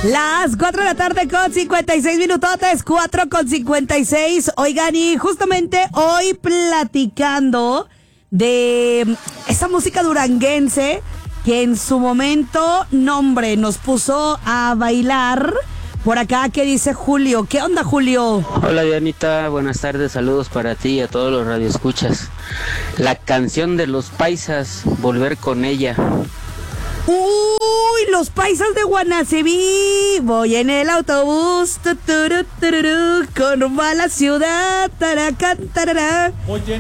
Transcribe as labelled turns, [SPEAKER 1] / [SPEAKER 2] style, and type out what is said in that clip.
[SPEAKER 1] Las 4 de la tarde con 56 minutotes, 4 con 56. Oigan, y justamente hoy platicando de esa música duranguense que en su momento, nombre, nos puso a bailar. Por acá, ¿qué dice Julio? ¿Qué onda, Julio?
[SPEAKER 2] Hola, Dianita, buenas tardes, saludos para ti y a todos los radioescuchas. La canción de los paisas, Volver con ella.
[SPEAKER 1] ¡Uy! Los paisas de Guanacebí. Voy en el autobús, con rumbo a la ciudad, taracán, tarará.